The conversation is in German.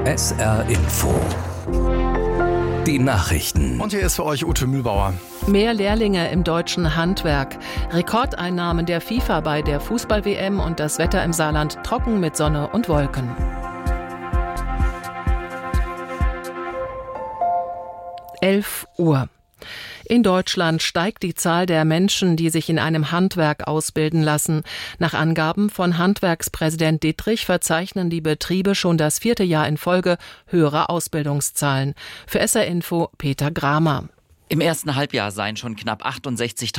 SR Info. Die Nachrichten. Und hier ist für euch Ute Mühlbauer. Mehr Lehrlinge im deutschen Handwerk. Rekordeinnahmen der FIFA bei der Fußball-WM und das Wetter im Saarland trocken mit Sonne und Wolken. Uhr. In Deutschland steigt die Zahl der Menschen, die sich in einem Handwerk ausbilden lassen. Nach Angaben von Handwerkspräsident Dittrich verzeichnen die Betriebe schon das 4. Jahr in Folge höhere Ausbildungszahlen. Für SR Info Peter Gramer. Im ersten Halbjahr seien schon knapp 68.000